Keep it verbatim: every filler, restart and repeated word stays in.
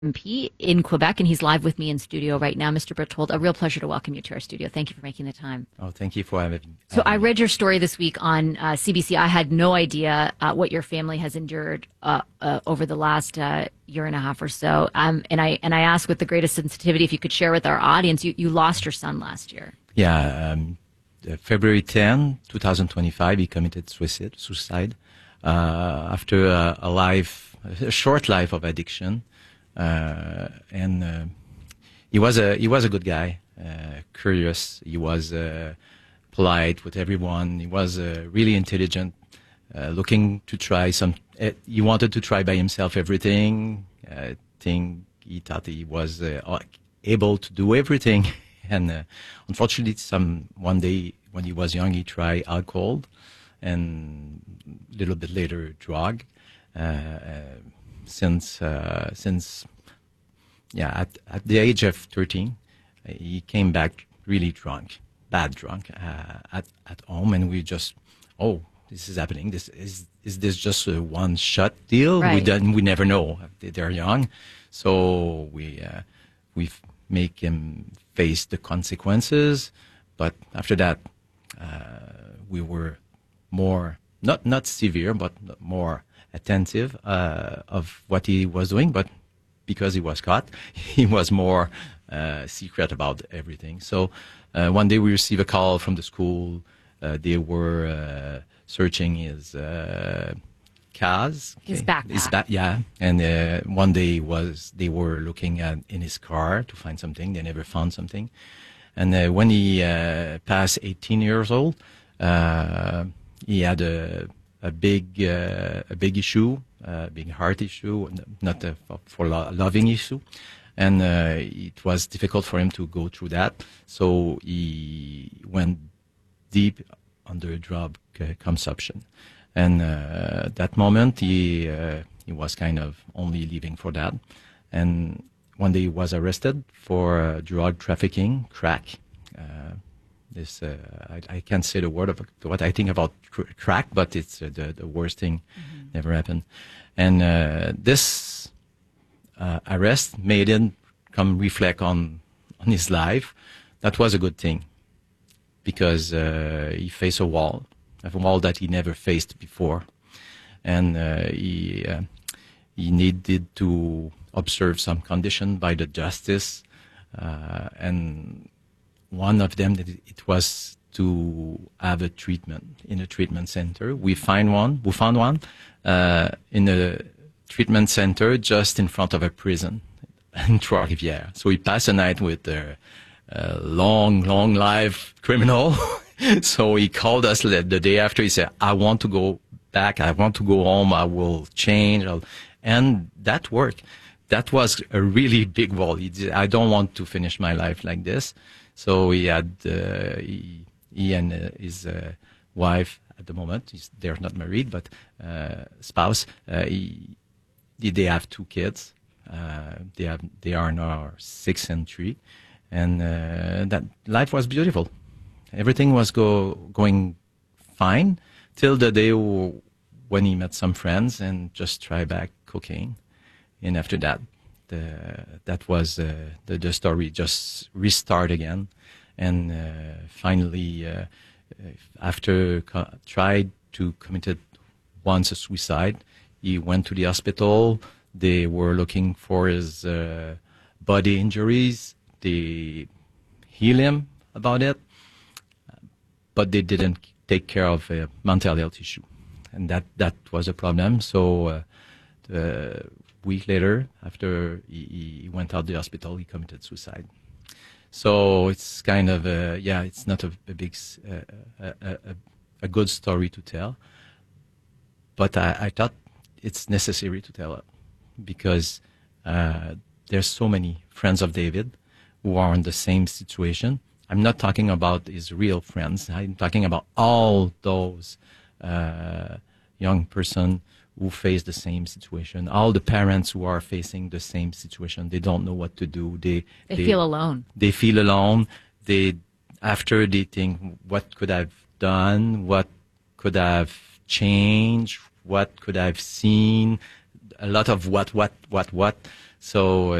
M P in Quebec, and he's live with me in studio right now. Mister Berthold, a real pleasure to welcome you to our studio. Thank you for making the time. Oh, thank you for having me. So I read your story this week on uh, C B C. I had no idea uh, what your family has endured uh, uh, over the last uh, year and a half or so. Um, and I and I asked with the greatest sensitivity if you could share with our audience. You, you lost your son last year. Yeah, um, uh, February tenth, twenty twenty-five, he committed suicide. Suicide uh, after a, a life, a short life of addiction. Uh, and uh, he was a he was a good guy, uh, curious. He was uh, polite with everyone. He was uh, really intelligent, uh, looking to try some. Uh, he wanted to try by himself everything. I think he thought he was uh, able to do everything. And uh, unfortunately, some one day when he was young, he tried alcohol, and a little bit later, drug. Uh, uh, Since uh, since yeah, at at the age of thirteen, uh, he came back really drunk, bad drunk uh, at at home, and we just oh, this is happening. This is is this just a one shot deal? Right. We don't we never know. They're young, so we uh, we make him face the consequences. But after that, uh, we were more not not severe, but more attentive uh, of what he was doing, but because he was caught, he was more uh, secret about everything. So uh, one day we received a call from the school. Uh, they were uh, searching his uh, cars, His okay. backpack. His ba- yeah. And uh, one day was they were looking at in his car to find something. They never found something. And uh, when he uh, passed eighteen years old, uh, he had a a big uh, a big issue, a big heart issue, not a for lo- loving issue, and uh, it was difficult for him to go through that. So he went deep under drug uh, consumption, and uh, that moment he uh, he was kind of only living for that. And one day he was arrested for uh, drug trafficking, crack. Uh, This uh, I, I can't say the word of what I think about cr- crack, but it's uh, the the worst thing mm-hmm. never happened. And uh, this uh, arrest made him come reflect on on his life. That was a good thing because uh, he faced a wall, a wall that he never faced before, and uh, he uh, he needed to observe some condition by the justice uh, and. One of them, it was to have a treatment in a treatment center. We find one. We found one uh, in a treatment center just in front of a prison in Trois-Rivières. So we passed a night with a, a long, long life criminal. So he called us the day after. He said, "I want to go back. I want to go home. I will change." And that worked. That was a really big wall. He did, I don't want to finish my life like this. So he had uh, he, he and uh, his uh, wife at the moment. He's, they're not married, but uh, spouse. Uh, he, they have two kids. Uh, they have they are now six and three, and uh, that life was beautiful. Everything was go going fine till the day when he met some friends and just tried back cocaine, and after that. The, that was uh, the, the story just restart again, and uh, finally uh, after co- tried to committed once a suicide, he went to the hospital. They were looking for his uh, body injuries. They heal him about it, but they didn't take care of a mental health issue, and that that was a problem. So. Uh, the, week later, after he, he went out the hospital, he committed suicide. So it's kind of a, yeah, it's not a, a big, uh, a, a, a good story to tell, but I, I thought it's necessary to tell it because uh, there's so many friends of David who are in the same situation. I'm not talking about his real friends. I'm talking about all those uh, young person who face the same situation, all the parents who are facing the same situation. They don't know what to do. They they, they feel alone. They feel alone. They after they think, what could I've done? What could I've changed? What could I've seen? A lot of what, what, what, what. So